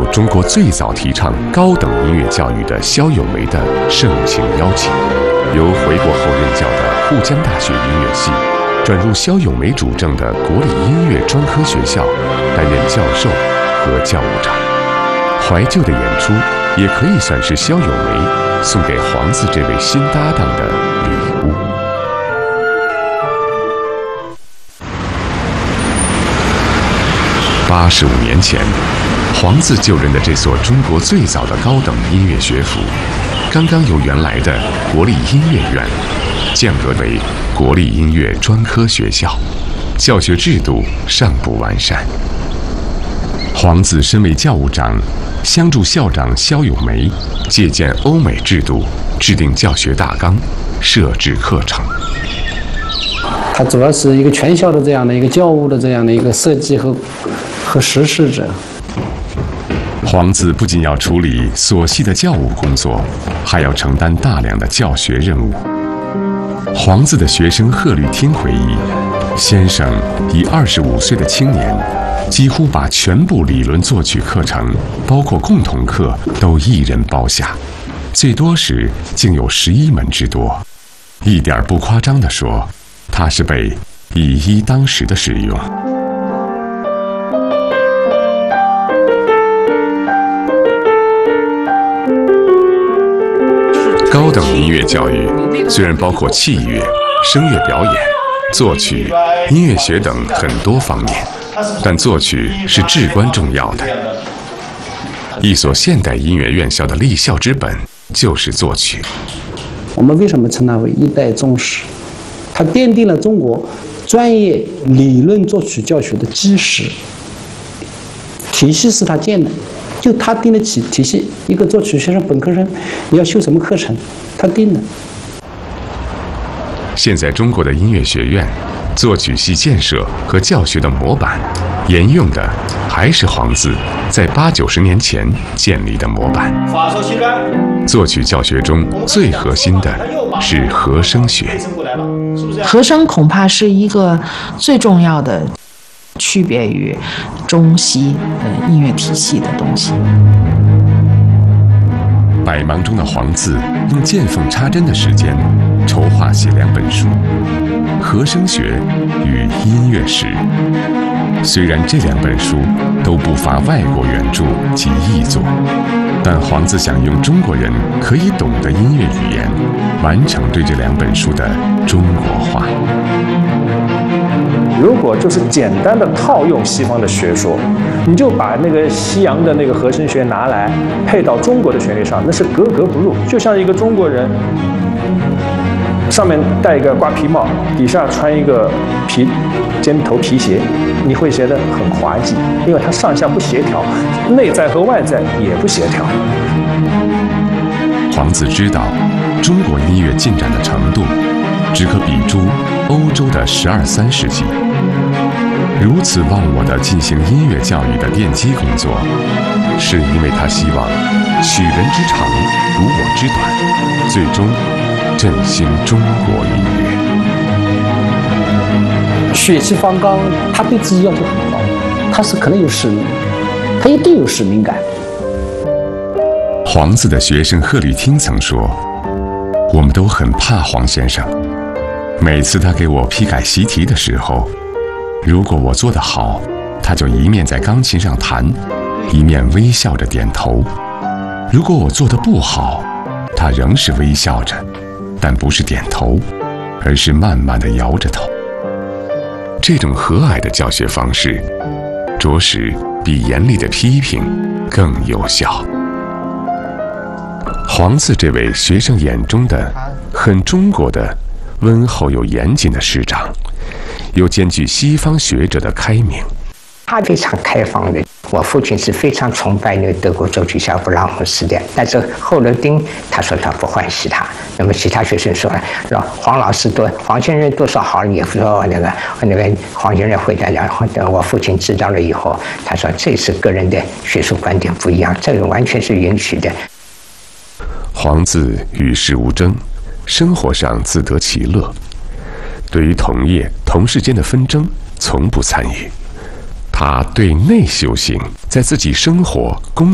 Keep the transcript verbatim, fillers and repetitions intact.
受中国最早提倡高等音乐教育的萧友梅的盛情邀请，由回国后任教的沪江大学音乐系转入萧友梅主政的国立音乐专科学校担任教授和教务长。怀旧的演出也可以算是萧友梅送给黄自这位新搭档的礼物。八十五年前，黄自就任的这所中国最早的高等音乐学府，刚刚由原来的国立音乐院降格为国立音乐专科学校，教学制度尚不完善。黄自身为教务长，相助校长萧友梅借鉴欧美制度，制定教学大纲，设置课程。 它主要是一个全校的这样的一个教务的这样的一个设计和和实施者。 黄自不仅要处理琐细的教务工作，还要承担大量的教学任务。黄自的学生贺绿汀回忆，先生以二十五岁的青年，几乎把全部理论作曲课程，包括共同课，都一人包下，最多时竟有十一门之多。一点不夸张地说，他是被以一当十的使用。高等音乐教育虽然包括器乐、声乐表演、作曲、音乐学等很多方面，但作曲是至关重要的。一所现代音乐院校的立校之本就是作曲。 我们为什么称它为一代宗师？它奠定了中国专业理论作曲教学的基石，体系是他建的，就他定得起体系。一个作曲学生本科生你要修什么课程，他定的。 现在中国的音乐学院作曲系建设和教学的模板，沿用的还是黄自在八九十年前建立的模板。作曲教学中最核心的是和声学。 和声恐怕是一个最重要的区别于中西呃音乐体系的东西。 百忙中的黄自用见缝插针的时间筹划写两本书，《和声学》与《音乐史》。虽然这两本书都不乏外国原著及译作，但黄自想用中国人可以懂的音乐语言，完成对这两本书的中国化。 如果就是简单的套用西方的学说，你就把那个西洋的那个和声学拿来配到中国的旋律上，那是格格不入。就像一个中国人上面戴一个瓜皮帽，底下穿一个皮尖头皮鞋，你会觉得很滑稽，因为它上下不协调，内在和外在也不协调。 黄自知道，中国音乐进展的程度，只可比诸欧洲的十二三世纪。如此忘我地进行音乐教育的奠基工作，是因为他希望取人之长，补我之短，最终振兴中国音乐。血气方刚，他对自己要求很高，他是可能有使命，他一定有使命感。 黄自的学生贺绿汀曾说：“我们都很怕黄先生，每次他给我批改习题的时候，如果我做得好，他就一面在钢琴上弹，一面微笑着点头；如果我做得不好，他仍是微笑着，但不是点头，而是慢慢地摇着头。”这种和蔼的教学方式，着实比严厉的批评更有效。黄自这位学生眼中的很中国的温厚又严谨的师长，又兼具西方学者的开明。 他非常开放的。我父亲是非常崇拜那个德国作曲家布拉姆斯的，但是后乐丁他说他不欢喜他。那么其他学生说了，说黄老师多，黄先生多少好，也说那个那个黄先生会的。然后我父亲知道了以后，他说这是个人的学术观点不一样，这个完全是允许的。 黄自与世无争，生活上自得其乐，对于同业同事间的纷争从不参与。他对内修行，在自己生活工